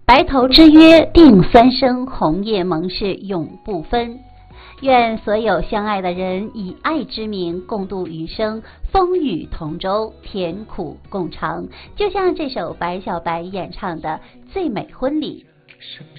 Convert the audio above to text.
白头之约定三生，红叶盟誓永不分。愿所有相爱的人以爱之名共度余生，风雨同舟，甜苦共尝。就像这首白小白演唱的《最美婚礼》。